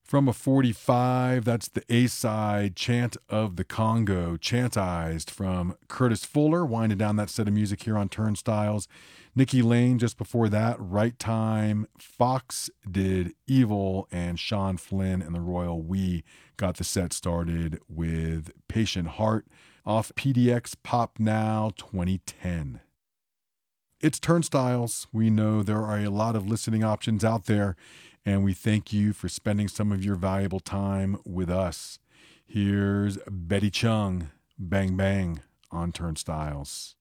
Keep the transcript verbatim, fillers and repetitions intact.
From a forty-five, that's the A-side, Chant of the Congo, Chantized from Curtis Fuller, winding down that set of music here on Turnstiles. Nikki Lane, just before that, Right Time. Fox did Evil, and Sean Flynn and the Royal We got the set started with Patient Heart off P D X Pop Now twenty ten. It's Turnstiles. We know there are a lot of listening options out there, and we thank you for spending some of your valuable time with us. Here's Betty Chung, Bang Bang on Turnstiles.